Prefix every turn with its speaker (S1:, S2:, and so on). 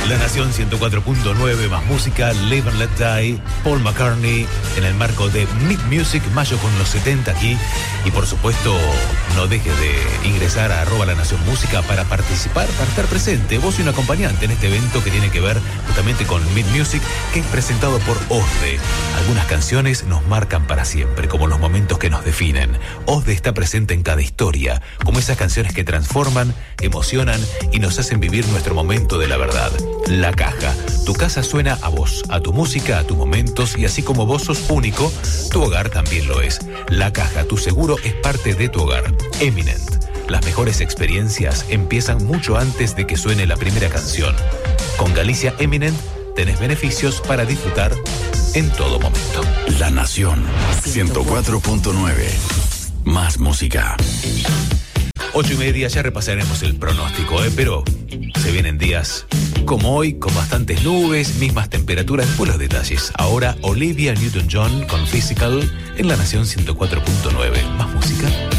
S1: La Nación 104.9, más música, Live and Let Die, Paul McCartney, en el marco de Mid Music, mayo con los 70 aquí. Y por supuesto, no dejes de ingresar a @LaNaciónMúsica para participar, para estar presente, vos y un acompañante en este evento que tiene que ver justamente con Mid Music, que es presentado por OSDE. Algunas canciones nos marcan para siempre, como los momentos que nos definen. OSDE está presente en cada historia, como esas canciones que transforman, emocionan y nos hacen vivir nuestro momento de la verdad. La Caja. Tu casa suena a vos, a tu música, a tus momentos, y así como vos sos único, tu hogar también lo es. La Caja, tu seguro es parte de tu hogar. Eminent. Las mejores experiencias empiezan mucho antes de que suene la primera canción. Con Galicia Eminent tenés beneficios para disfrutar en todo momento.
S2: La Nación 104.9. Más música.
S1: 8:30, ya repasaremos el pronóstico, pero se vienen días como hoy, con bastantes nubes, mismas temperaturas. Después los detalles. Ahora Olivia Newton-John con Physical en La Nación 104.9. Más música.